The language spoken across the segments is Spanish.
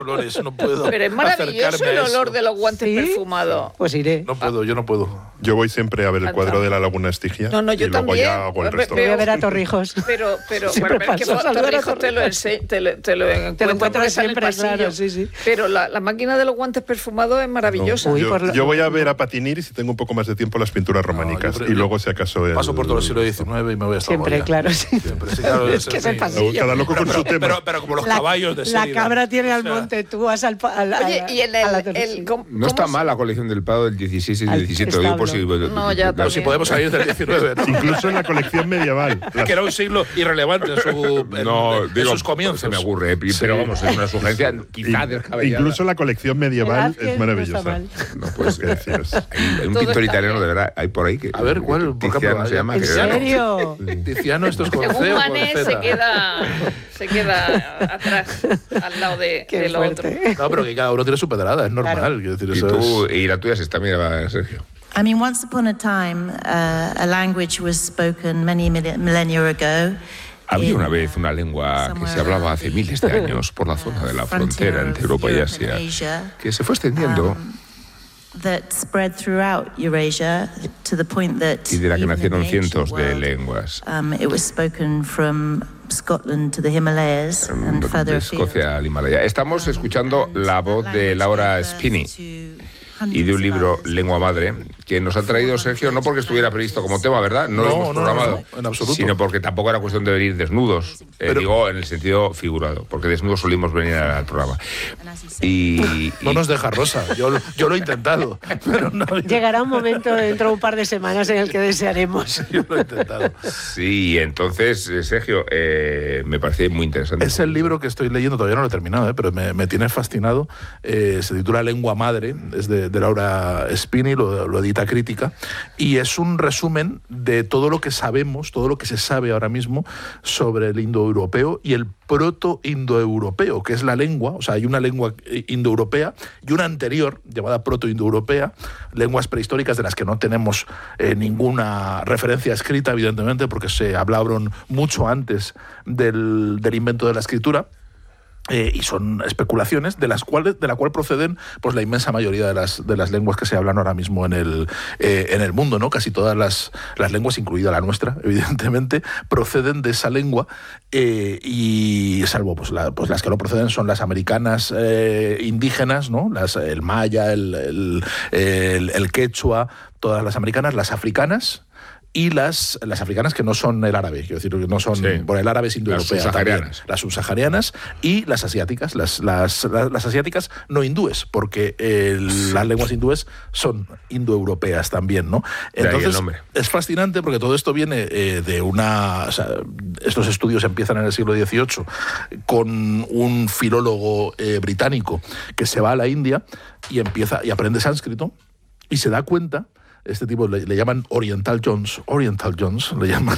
olores, no puedo. Pero es maravilloso el olor de los guantes perfumados. Pues iré. No puedo, yo no puedo. Yo voy siempre a ver el cuadro de la Laguna Estigia. No, yo y luego también. ya hago el resto. Voy a ver a Torrijos. Pero es que Torrijos te lo encuentras siempre, claro, sí. Pero la máquina de los guantes perfumados es maravillosa. No, yo voy a ver a Patinir y si tengo un poco más de tiempo las pinturas románicas. Y luego si acaso paso por todo el siglo XIX y me voy a siempre, claro, sí. Siempre, sí, claro, es que es el pasillo. Cada loco con su tema. Pero como los caballos de serie. La cabra tiene al monte, tú vas al... Oye, y no está mal la colección del Prado del 16 y del 17. Digo por si, no, ya pero si podemos salir del 19. ¿No? Incluso en la colección medieval. Que era un siglo irrelevante en sus comienzos. Se me ocurre, pero vamos, es una sugerencia quizá descabellada. Incluso la colección medieval es maravillosa. No puedes deciros. Hay un pintor italiano, de verdad, hay por ahí que... A ver, ¿cuál? Por Tiziano se llama. ¿En serio? Tiziano, esto es con según C o con Manet Z. se queda atrás, al lado de lo otro. No, pero que cada uno tiene su pedrada, es normal. Claro. Quiero decir, Y eso tú, y la tuya se está, mira, Sergio. I mean, once upon a time, a language was spoken many millennia ago. Había una vez una lengua que se hablaba hace miles de años por la zona de la frontera entre Europa y Asia, que se fue extendiendo y de la que nacieron cientos de lenguas. It was spoken from Scotland to the Himalayas and further De afield. Escocia al Himalaya. Estamos escuchando la voz de Laura Spinney y de un libro, Lengua Madre, que nos ha traído Sergio, no porque estuviera previsto como tema, ¿verdad? No lo hemos programado, en absoluto. sino porque tampoco era cuestión de venir desnudos, digo en el sentido figurado, porque desnudos solimos venir al programa. Y no nos deja Rosa, yo lo he intentado, pero no. Llegará un momento dentro de un par de semanas en el que desearemos. Yo lo he intentado. Sí, entonces, Sergio, me parece muy interesante. Es el libro que estoy leyendo, todavía no lo he terminado, pero me tiene fascinado. Se titula Lengua Madre, es de Laura Spinney, lo edita Crítica, y es un resumen de todo lo que sabemos, todo lo que se sabe ahora mismo sobre el indoeuropeo y el proto-indoeuropeo, que es la lengua, o sea, hay una lengua indoeuropea y una anterior, llamada proto-indoeuropea, lenguas prehistóricas de las que no tenemos ninguna referencia escrita, evidentemente, porque se hablaron mucho antes del invento de la escritura. Y son especulaciones de la cual proceden pues la inmensa mayoría de las lenguas que se hablan ahora mismo en el mundo, ¿no? Casi todas las lenguas, incluida la nuestra, evidentemente, proceden de esa lengua, y salvo pues las que no proceden son las americanas indígenas, ¿no? El maya, el quechua, todas las americanas, las africanas. Y las africanas que no son el árabe, quiero decir, que no son, por el árabe es indoeuropea, las subsaharianas y las asiáticas, las asiáticas no hindúes, porque las lenguas hindúes son indoeuropeas también, ¿no? Entonces es fascinante porque todo esto viene de o sea, estos estudios empiezan en el siglo XVIII con un filólogo británico que se va a la India y aprende sánscrito y se da cuenta. Este tipo le llaman Oriental Jones, le llaman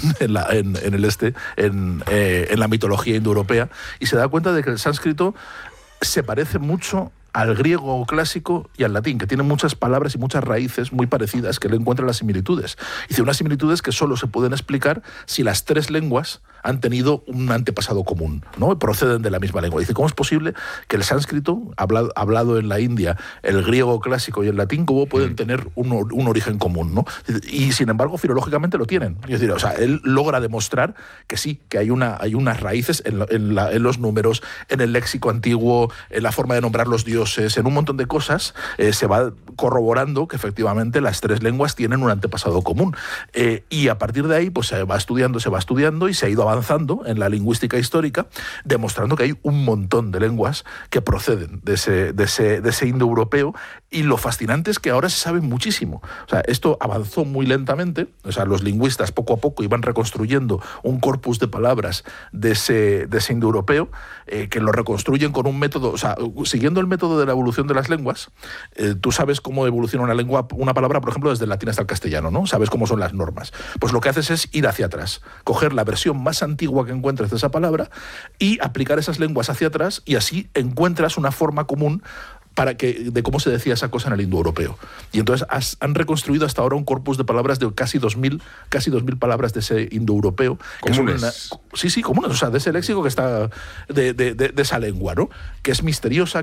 en la mitología indoeuropea, y se da cuenta de que el sánscrito se parece mucho al griego clásico y al latín, que tienen muchas palabras y muchas raíces muy parecidas, que le encuentran las similitudes. Dice, unas similitudes que solo se pueden explicar si las tres lenguas han tenido un antepasado común, ¿no? Proceden de la misma lengua. Dice, ¿cómo es posible que el sánscrito, hablado en la India, el griego clásico y el latín, cómo pueden tener un origen común, ¿no? Y sin embargo, filológicamente lo tienen. Es decir, o sea, él logra demostrar que sí, que hay unas raíces en los números, en el léxico antiguo, en la forma de nombrar los dioses, en un montón de cosas. Se va corroborando que efectivamente las tres lenguas tienen un antepasado común. Y a partir de ahí, pues se va estudiando y se ha ido avanzando en la lingüística histórica, demostrando que hay un montón de lenguas que proceden de ese indoeuropeo, y lo fascinante es que ahora se sabe muchísimo. O sea, esto avanzó muy lentamente, o sea, los lingüistas poco a poco iban reconstruyendo un corpus de palabras de ese indoeuropeo, que lo reconstruyen con un método, o sea, siguiendo el método de la evolución de las lenguas. Tú sabes cómo evoluciona una palabra, por ejemplo, desde el latín hasta el castellano, ¿no? Sabes cómo son las normas. Pues lo que haces es ir hacia atrás, coger la versión más antigua que encuentres de esa palabra y aplicar esas lenguas hacia atrás, y así encuentras una forma común de cómo se decía esa cosa en el indoeuropeo. Y entonces han reconstruido hasta ahora un corpus de palabras de casi 2.000 palabras de ese indoeuropeo. Comunes. Sí, comunes, o sea, de ese léxico que está de esa lengua, ¿no? Que es misteriosa,